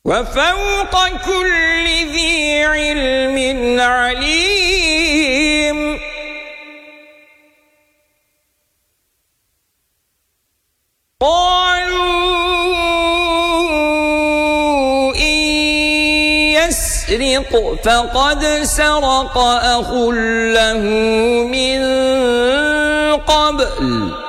وفوق كل ذي علم عليم. قالوا إن يسرق فقد سرق أخ له من قبل